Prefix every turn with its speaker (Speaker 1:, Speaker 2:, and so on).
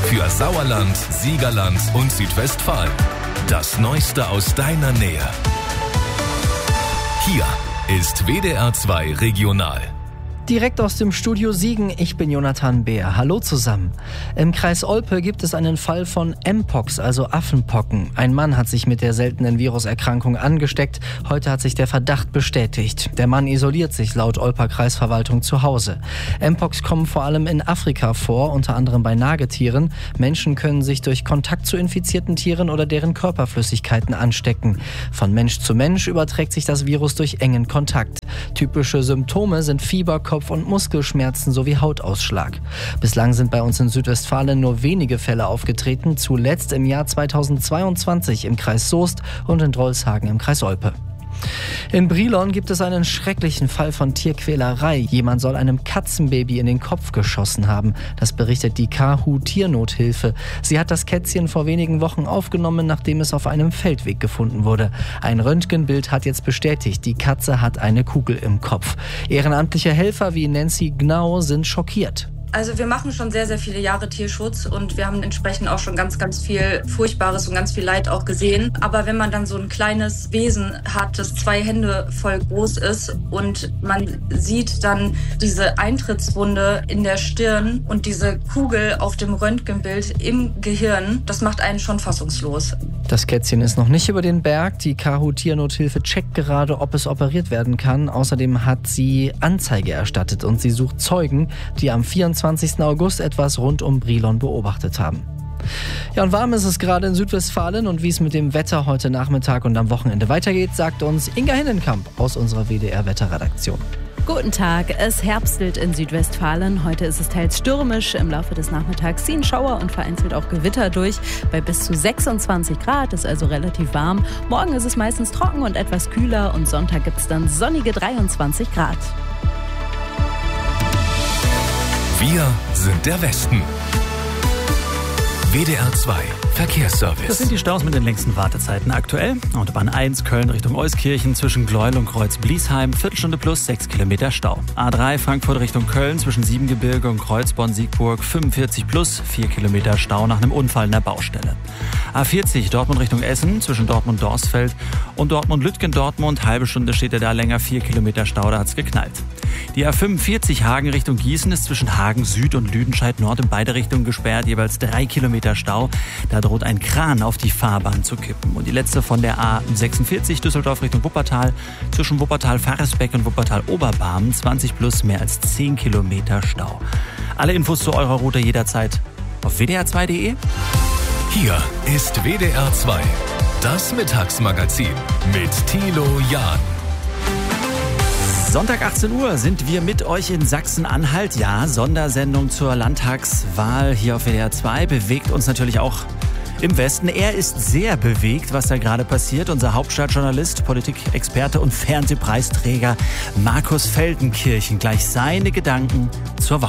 Speaker 1: für Sauerland, Siegerland und Südwestfalen. Das Neueste aus deiner Nähe. Hier ist WDR 2 Regional.
Speaker 2: Direkt aus dem Studio Siegen, ich bin Jonathan Beer. Hallo zusammen. Im Kreis Olpe gibt es einen Fall von Mpox, also Affenpocken. Ein Mann hat sich mit der seltenen Viruserkrankung angesteckt. Heute hat sich der Verdacht bestätigt. Der Mann isoliert sich laut Olper Kreisverwaltung zu Hause. Mpox kommen vor allem in Afrika vor, unter anderem bei Nagetieren. Menschen können sich durch Kontakt zu infizierten Tieren oder deren Körperflüssigkeiten anstecken. Von Mensch zu Mensch überträgt sich das Virus durch engen Kontakt. Typische Symptome sind Fieber, Kopf- und Muskelschmerzen sowie Hautausschlag. Bislang sind bei uns in Südwestfalen nur wenige Fälle aufgetreten, zuletzt im Jahr 2022 im Kreis Soest und in Drolshagen im Kreis Olpe. In Brilon gibt es einen schrecklichen Fall von Tierquälerei. Jemand soll einem Katzenbaby in den Kopf geschossen haben. Das berichtet die KHU Tiernothilfe. Sie hat das Kätzchen vor wenigen Wochen aufgenommen, nachdem es auf einem Feldweg gefunden wurde. Ein Röntgenbild hat jetzt bestätigt, die Katze hat eine Kugel im Kopf. Ehrenamtliche Helfer wie Nancy Gnau sind schockiert.
Speaker 3: Also wir machen schon sehr, sehr viele Jahre Tierschutz und wir haben entsprechend auch schon ganz, ganz viel Furchtbares und ganz viel Leid auch gesehen. Aber wenn man dann so ein kleines Wesen hat, das 2 Hände voll groß ist und man sieht dann diese Eintrittswunde in der Stirn und diese Kugel auf dem Röntgenbild im Gehirn, das macht einen schon fassungslos.
Speaker 2: Das Kätzchen ist noch nicht über den Berg. Die KHU Tiernothilfe checkt gerade, ob es operiert werden kann. Außerdem hat sie Anzeige erstattet und sie sucht Zeugen, die am 24. August etwas rund um Brilon beobachtet haben. Ja, und warm ist es gerade in Südwestfalen und wie es mit dem Wetter heute Nachmittag und am Wochenende weitergeht, sagt uns Inga Hinnenkamp aus unserer WDR-Wetterredaktion.
Speaker 4: Guten Tag, es herbstelt in Südwestfalen. Heute ist es teils stürmisch. Im Laufe des Nachmittags ziehen Schauer und vereinzelt auch Gewitter durch. Bei bis zu 26 Grad ist also relativ warm. Morgen ist es meistens trocken und etwas kühler und Sonntag gibt es dann sonnige 23 Grad.
Speaker 1: Wir sind der Westen. WDR 2 Verkehrsservice.
Speaker 5: Das sind die Staus mit den längsten Wartezeiten aktuell. Autobahn 1 Köln Richtung Euskirchen zwischen Gleuel und Kreuz-Bliesheim, Viertelstunde plus 6 Kilometer Stau. A3 Frankfurt Richtung Köln zwischen Siebengebirge und Kreuzborn-Siegburg 45 plus 4 Kilometer Stau nach einem Unfall in der Baustelle. A40 Dortmund Richtung Essen zwischen Dortmund-Dorsfeld und Dortmund-Lütgen-Dortmund, halbe Stunde steht er da länger, 4 Kilometer Stau, da hat's geknallt. Die A45 Hagen Richtung Gießen ist zwischen Hagen Süd und Lüdenscheid Nord in beide Richtungen gesperrt, jeweils 3 Kilometer Stau. Da droht ein Kran auf die Fahrbahn zu kippen. Und die letzte von der A46 Düsseldorf Richtung Wuppertal zwischen Wuppertal-Faresbeck und Wuppertal-Oberbarmen 20 plus mehr als 10 Kilometer Stau. Alle Infos zu eurer Route jederzeit auf wdr2.de.
Speaker 1: Hier ist WDR 2, das Mittagsmagazin mit Thilo Jahn.
Speaker 5: Sonntag 18 Uhr sind wir mit euch in Sachsen-Anhalt. Ja, Sondersendung zur Landtagswahl hier auf WDR 2 bewegt uns natürlich auch im Westen. Er ist sehr bewegt, was da gerade passiert. Unser Hauptstadtjournalist, Politikexperte und Fernsehpreisträger Markus Feldenkirchen. Gleich seine Gedanken zur Wahl.